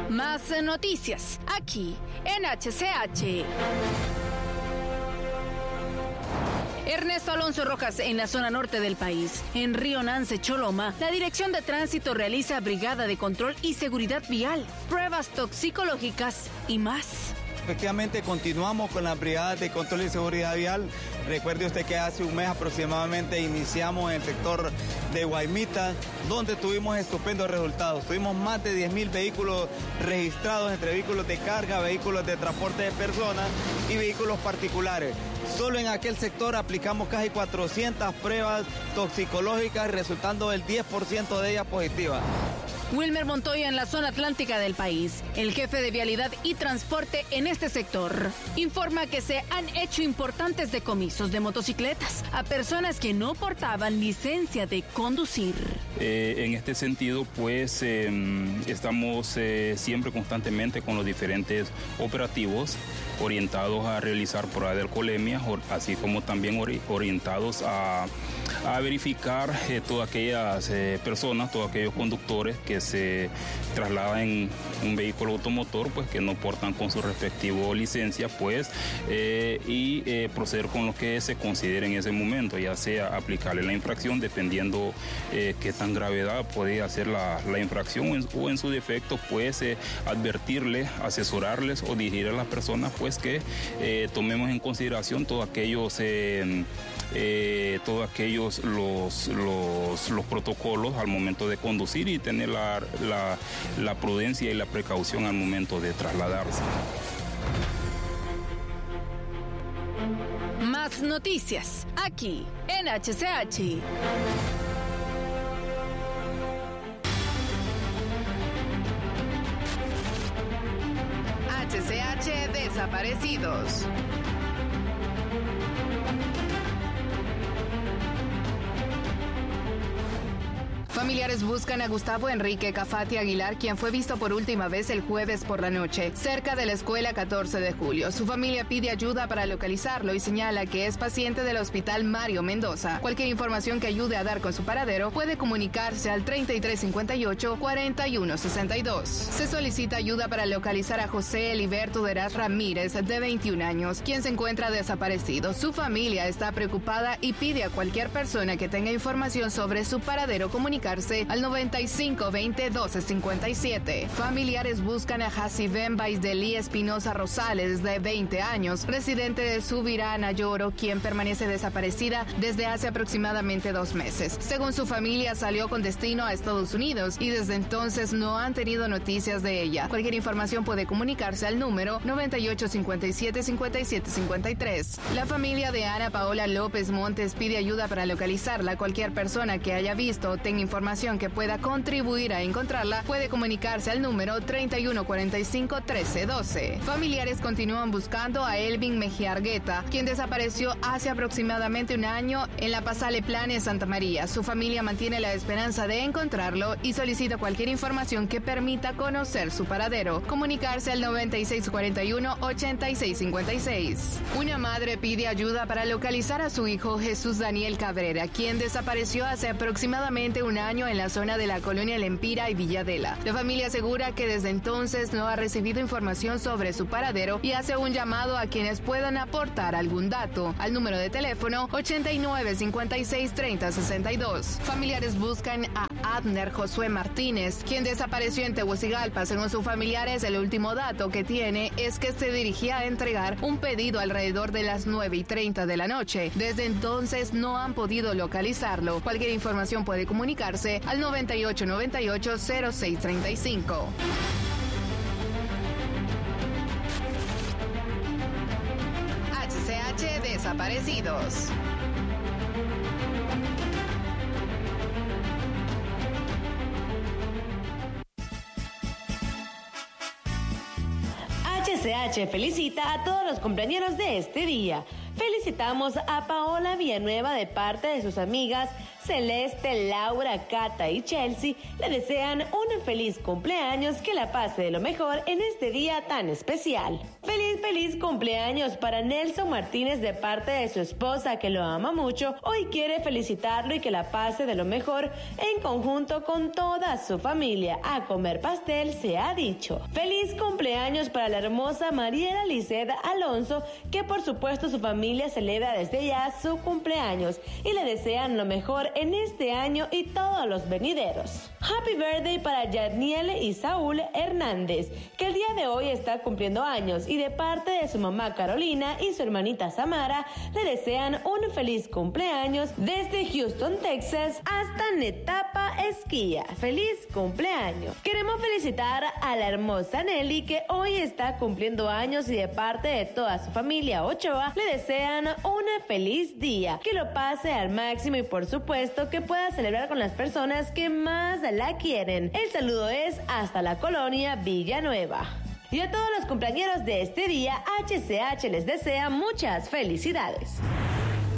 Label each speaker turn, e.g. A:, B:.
A: Más noticias aquí en HCH. Ernesto Alonso Rojas, en la zona norte del país. En Río Nance, Choloma, la Dirección de Tránsito realiza brigada de control y seguridad vial, pruebas toxicológicas y más.
B: Efectivamente, continuamos con las brigadas de control y seguridad vial. Recuerde usted que hace un mes aproximadamente iniciamos en el sector de Guaymita, donde tuvimos estupendos resultados. Tuvimos más de 10.000 vehículos registrados entre vehículos de carga, vehículos de transporte de personas y vehículos particulares. Solo en aquel sector aplicamos casi 400 pruebas toxicológicas, resultando el 10% de ellas positivas.
A: Wilmer Montoya, en la zona atlántica del país, el jefe de vialidad y transporte en este sector, informa que se han hecho importantes decomisos de motocicletas a personas que no portaban licencia de conducir.
C: En este sentido, pues estamos siempre constantemente con los diferentes operativos orientados a realizar pruebas de alcoholemia, así como también orientados a verificar todas aquellas personas, todos aquellos conductores que se trasladan en un vehículo automotor, pues que no portan con su respectivo licencia, pues, y proceder con lo que se considere en ese momento, ya sea aplicarle la infracción, dependiendo qué tan gravedad puede hacer la infracción, o en su defecto, pues, advertirle, asesorarles o dirigir a las personas, pues, que tomemos en consideración todos aquellos los protocolos al momento de conducir y tener la prudencia y la precaución al momento de trasladarse.
A: Más noticias aquí en HCH. HCH Desaparecidos. Familiares buscan a Gustavo Enrique Cafati Aguilar, quien fue visto por última vez el jueves por la noche, cerca de la escuela 14 de julio. Su familia pide ayuda para localizarlo y señala que es paciente del Hospital Mario Mendoza. Cualquier información que ayude a dar con su paradero puede comunicarse al 3358-4162. Se solicita ayuda para localizar a José Eliberto Deraz Ramírez, de 21 años, quien se encuentra desaparecido. Su familia está preocupada y pide a cualquier persona que tenga información sobre su paradero comunicarse al 9520-1257. Familiares buscan a Jacibén Baisdelí Espinosa Rosales, de 20 años, residente de Subirana Lloro, quien permanece desaparecida desde hace aproximadamente 2 meses. Según su familia, salió con destino a Estados Unidos y desde entonces no han tenido noticias de ella. Cualquier información puede comunicarse al número 9857-5753. La familia de Ana Paola López Montes pide ayuda para localizarla. Cualquier persona que haya visto o tenga información que pueda contribuir a encontrarla puede comunicarse al número 3145-1312. Familiares continúan buscando a Elvin Mejía Argueta, quien desapareció hace aproximadamente un año en la Pasale Planes Santa María. Su familia mantiene la esperanza de encontrarlo y solicita cualquier información que permita conocer su paradero. Comunicarse al 9641-8656. Una madre pide ayuda para localizar a su hijo Jesús Daniel Cabrera, quien desapareció hace aproximadamente un año en la zona de la colonia El Empira y Villadela. La familia asegura que desde entonces no ha recibido información sobre su paradero y hace un llamado a quienes puedan aportar algún dato al número de teléfono 89563062. Familiares buscan a Abner Josué Martínez, quien desapareció en Tegucigalpa. Según sus familiares, el último dato que tiene es que se dirigía a entregar un pedido alrededor de las 9:30 de la noche. Desde entonces no han podido localizarlo. Cualquier información puede comunicarse al 9898-0635. HCH Desaparecidos.
D: HCH felicita a todos los cumpleañeros de este día. Felicitamos a Paola Villanueva de parte de sus amigas Celeste, Laura, Cata y Chelsea le desean un feliz cumpleaños, que la pase de lo mejor en este día tan especial. Feliz cumpleaños para Nelson Martínez de parte de su esposa, que lo ama mucho. Hoy quiere felicitarlo y que la pase de lo mejor en conjunto con toda su familia. A comer pastel se ha dicho. Feliz cumpleaños para la hermosa Mariela Liceda Alonso, que por supuesto su familia celebra desde ya su cumpleaños y le desean lo mejor en este año y todos los venideros. Happy birthday para Yadniel y Saúl Hernández, que el día de hoy está cumpliendo años, y de parte de su mamá Carolina y su hermanita Samara le desean un feliz cumpleaños desde Houston, Texas hasta Netapa, Esquía. ¡Feliz cumpleaños! Queremos felicitar a la hermosa Nelly, que hoy está cumpliendo años, y de parte de toda su familia Ochoa le desean un feliz día, que lo pase al máximo y por supuesto que pueda celebrar con las personas que más la quieren. El saludo es hasta la colonia Villanueva. Y a todos los cumpleañeros de este día, HCH les desea muchas felicidades.